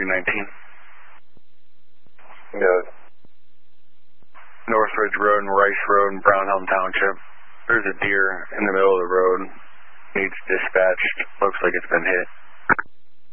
3019. Good. Northridge Road and Rice Road in Brown Elm Township. There's a deer in the middle of the road. Needs dispatched. Looks like it's been hit.